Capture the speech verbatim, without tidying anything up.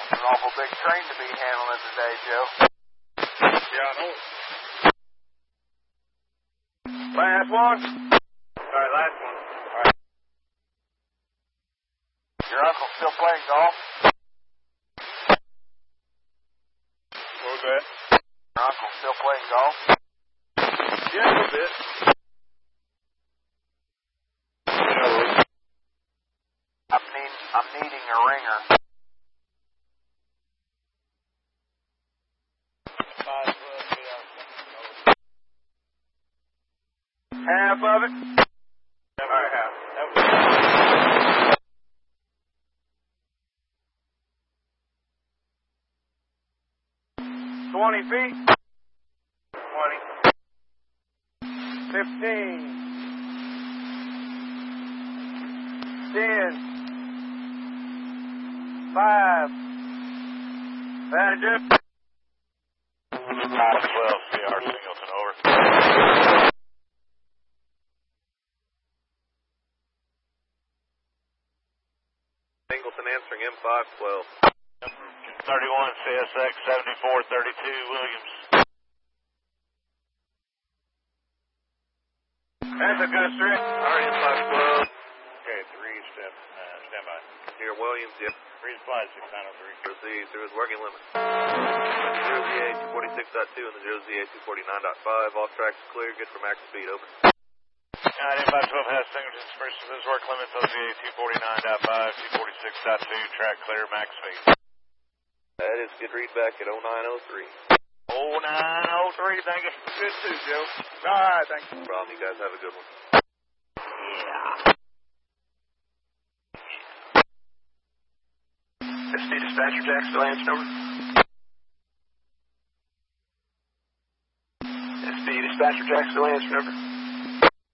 An awful big train to be handling today, Joe. Yeah, I know it. Last one? Alright, last one. Alright. Your uncle still playing golf? What was that? Your uncle still playing golf? Yeah, a little bit. Yeah, I'm, need, I'm needing a ringer. Half of it? That was half. That was Twenty feet? twenty. Fifteen. Ten. Five. That'll do. five twelve, C R Singleton, over. Singleton answering M five twelve. thirty-one, C S X, seventy-four thirty-two, Williams. That's a good stretch. Alright, M five twelve. Okay, three, step, uh, standby. Here, Williams, yep. Resupply, six nine oh three. Proceed through his working limit. zero Z A two forty-six point two and the zero Z A two forty-nine point five. Off tracks clear. Good for max speed. Over. Alright, M five twelve has Singleton's first of his work limits, O Z A two forty-nine point five, two forty-six point two, track clear, max speed. That is good read back at oh nine oh three. oh nine oh three, thank you. good too, Joe. Alright, thank you. No problem. You guys have a good one. Yeah. S D dispatcher, Jack, still answer number? S D dispatcher, Jack, still answer number?